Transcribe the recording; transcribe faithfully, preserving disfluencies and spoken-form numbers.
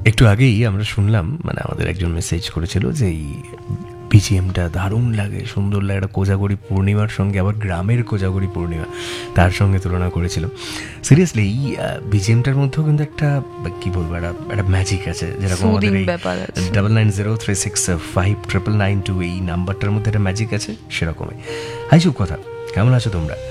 একটু আগেই আমরা শুনলাম, মানে আমাদের একজন মেসেজ করেছিল যে এই বিজিএমটা দারুণ লাগে, সুন্দর লাগে, একটা কোজাগরি পূর্ণিমার সঙ্গে, আবার গ্রামের কোজাগরি পূর্ণিমা তার সঙ্গে তুলনা করেছিল। সিরিয়াসলি এই বিজিএমটার মধ্যেও কিন্তু একটা কি বলবো, একটা একটা ম্যাজিক আছে, যেরকম আমাদের এই double nine zero three six five triple nine two এই নাম্বারটার মধ্যে একটা ম্যাজিক আছে, সেরকমই। হাই, শুভ কথা, কেমন আছো তোমরা?